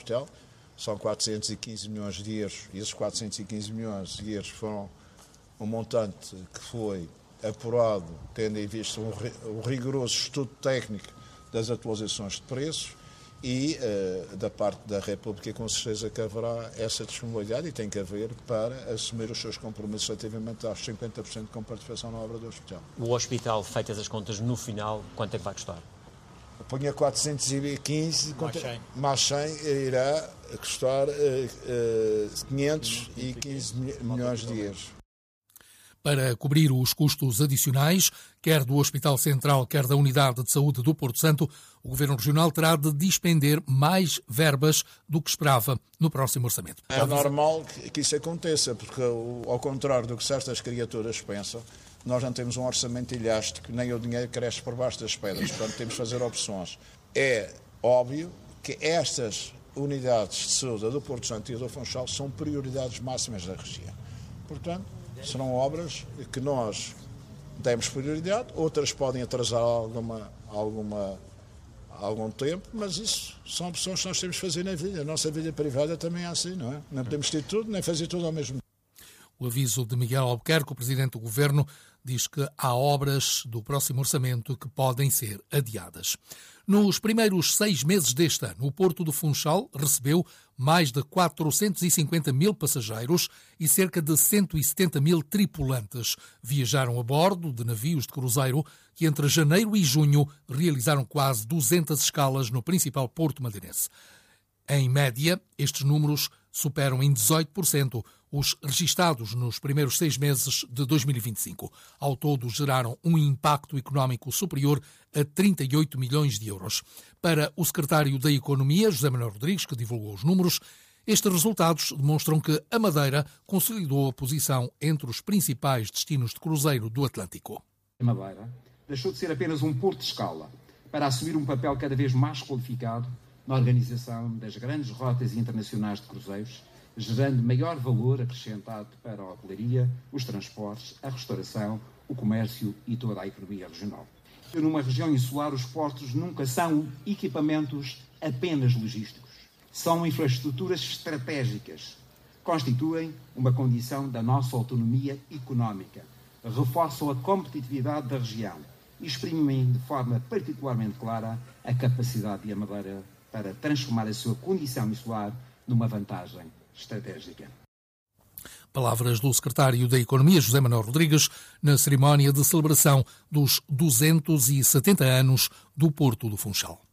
hotel. São 415 milhões de euros, e esses 415 milhões de euros foram um montante que foi apurado, tendo em vista um rigoroso estudo técnico das atualizações de preços, e da parte da República, com certeza que haverá essa disponibilidade, e tem que haver, para assumir os seus compromissos relativamente aos 50% de participação na obra do hospital. O hospital, feitas as contas, no final, quanto é que vai custar? Ponha 415, mais 100 irá custar 515 milhões de euros. Para cobrir os custos adicionais, quer do Hospital Central, quer da Unidade de Saúde do Porto Santo, o Governo Regional terá de despender mais verbas do que esperava no próximo orçamento. É normal que isso aconteça, porque, ao contrário do que certas criaturas pensam, nós não temos um orçamento elástico, nem o dinheiro cresce por baixo das pedras, portanto temos de fazer opções. É óbvio que estas unidades de saúde do Porto Santo e do Funchal são prioridades máximas da região. Portanto, serão obras que nós demos prioridade, outras podem atrasar algum tempo, mas isso são opções que nós temos de fazer na vida. A nossa vida privada também é assim, não é? Não podemos ter tudo, nem fazer tudo ao mesmo tempo. O aviso de Miguel Albuquerque, o Presidente do Governo, diz que há obras do próximo orçamento que podem ser adiadas. Nos primeiros 6 meses deste ano, o Porto do Funchal recebeu mais de 450 mil passageiros e cerca de 170 mil tripulantes. Viajaram a bordo de navios de cruzeiro que entre janeiro e junho realizaram quase 200 escalas no principal porto madeirense. Em média, estes números superam em 18% os registados nos primeiros 6 meses de 2025. Ao todo, geraram um impacto económico superior a 38 milhões de euros. Para o secretário da Economia, José Manuel Rodrigues, que divulgou os números, estes resultados demonstram que a Madeira consolidou a posição entre os principais destinos de cruzeiro do Atlântico. A Madeira deixou de ser apenas um porto de escala para assumir um papel cada vez mais qualificado na organização das grandes rotas internacionais de cruzeiros, gerando maior valor acrescentado para a hotelaria, os transportes, a restauração, o comércio e toda a economia regional. Numa região insular, os portos nunca são equipamentos apenas logísticos. São infraestruturas estratégicas. Constituem uma condição da nossa autonomia económica. Reforçam a competitividade da região e exprimem de forma particularmente clara a capacidade da Madeira para transformar a sua condição insular numa vantagem estratégica. Palavras do secretário da Economia, José Manuel Rodrigues, na cerimónia de celebração dos 270 anos do Porto do Funchal.